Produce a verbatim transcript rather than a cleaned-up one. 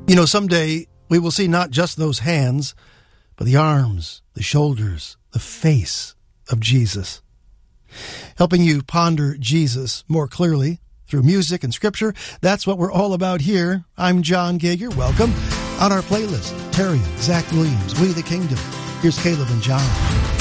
You know, someday we will see not just those hands, but the arms, the shoulders, the face of Jesus. Helping you ponder Jesus more clearly through music and scripture, that's what we're all about here. I'm John Gager. Welcome. On our playlist, Terry, Zach Williams, We the Kingdom. Here's Caleb and John.